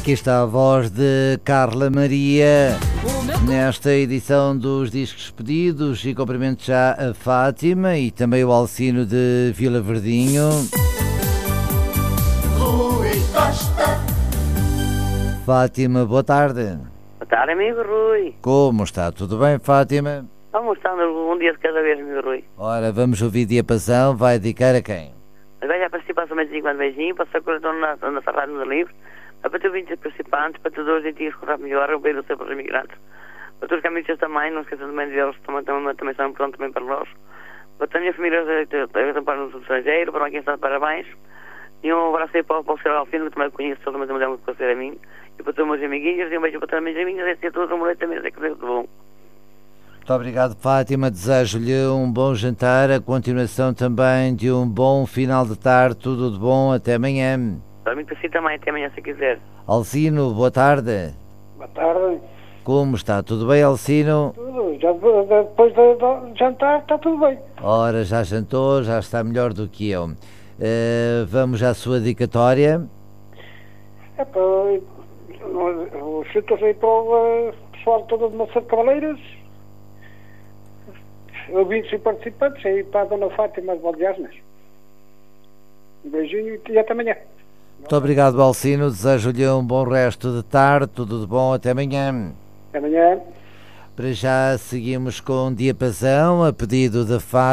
Aqui está a voz de Carla Maria nesta edição dos Discos Pedidos, e cumprimento já a Fátima e também o Alcino de Vila Verdinho. Rui Costa. Fátima, boa tarde. Boa tarde, amigo Rui. Como está? Tudo bem, Fátima? Vamos estar um dia de cada vez, amigo Rui. Ora, vamos ouvir Diapasão. Vai dedicar a quem? Agora já participa somente 50 beijinhos, para a coração na Ferrari no livro, para ter 20 participantes, para ter 2 dentinhos com rápido melhor, o bem do seu para os imigrantes. Para todos os caminhos também, não esqueçam também de eles, também são importantes também para nós. Para toda a minha família para o estrangeiro, para quem está de parabéns. E um abraço aí para o Sr. Alfino, que também conheço, ele também deu muito conselho a mim. E para todos os meus amiguinhos, e um beijo para todas as minhas amigas, e a todos um boleto também, é que deu de bom. Muito obrigado, Fátima. Desejo-lhe um bom jantar, a continuação também de um bom final de tarde. Tudo de bom, até amanhã. Para mim, para si também, até amanhã, se quiser. Alcino, boa tarde. Boa tarde. Como está? Tudo bem, Alcino? Tudo. Já, depois de jantar está tudo bem. Ora, já jantou, já está melhor do que eu. Vamos à sua dedicatória. É para os chutos aí para o pessoal todo de Maçã de Cavaleiros, ouvintes e participantes, aí para a Dona Fátima de Valdeasnas. Um beijinho e até amanhã. Muito obrigado, Alcino. Desejo-lhe um bom resto de tarde. Tudo de bom, até amanhã. Até amanhã. Para já seguimos com Diapasão, a pedido da Fátima.